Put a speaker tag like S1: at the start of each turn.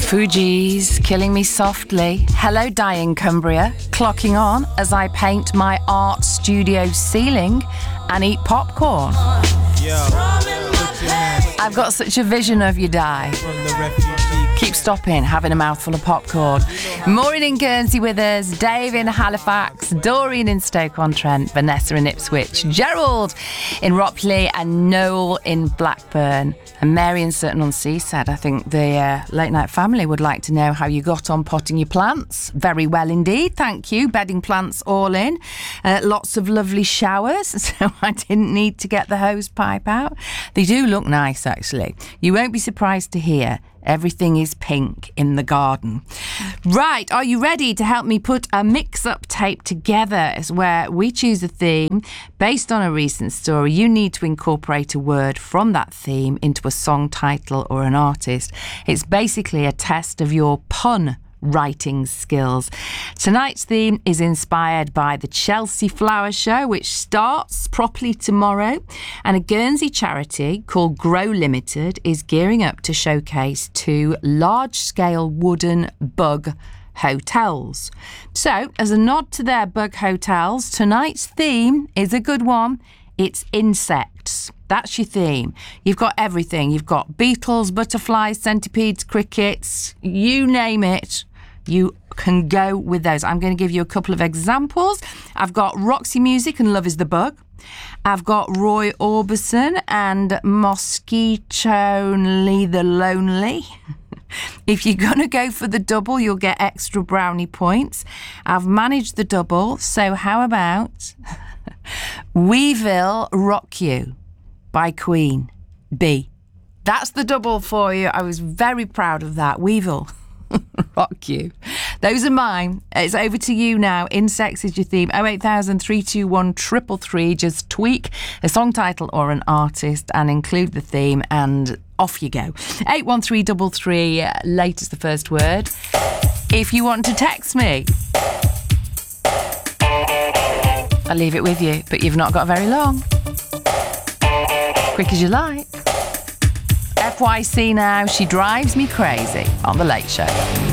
S1: Fugees, Killing Me Softly. Hello, dying Cumbria. Clocking on as I paint my art studio ceiling and eat popcorn. I've got such a vision of you, Di. Keep stopping, having a mouthful of popcorn. Maureen in Guernsey with us, Dave in Halifax, Doreen in Stoke-on-Trent, Vanessa in Ipswich, Gerald in Ropley, and Noel in Blackburn. And Mary in Sutton-on-Sea said, I think the Late Night family would like to know how you got on potting your plants. Very well indeed, thank you. Bedding plants all in. Lots of lovely showers, so I didn't need to get the hose pipe out. They do look nice, actually. You won't be surprised to hear everything is pink in the garden. Right, are you ready to help me put a mix-up tape together? It's where we choose a theme based on a recent story. You need to incorporate a word from that theme into a song title or an artist. It's basically a test of your pun writing skills. Tonight's theme is inspired by the Chelsea Flower Show, which starts properly tomorrow, and a Guernsey charity called Grow Limited is gearing up to showcase 2 large-scale wooden bug hotels. So, as a nod to their bug hotels, tonight's theme is a good one. It's insects. That's your theme. You've got everything. You've got beetles, butterflies, centipedes, crickets, you name it. You can go with those. I'm going to give you a couple of examples. I've got Roxy Music and Love is the Bug. I've got Roy Orbison and Mosquito Lee the Lonely. If you're going to go for the double, you'll get extra brownie points. I've managed the double, so how about Weevil Rock You by Queen B. That's the double for you. I was very proud of that. Weevil Rock You. Those are mine. It's over to you now. Insects is your theme. 08000 321 333. Just tweak a song title or an artist and include the theme, and off you go. 81333. Late is the first word. If you want to text me, I'll leave it with you, but you've not got very long. Quick as you like. FYC now, She Drives Me Crazy on The Late Show.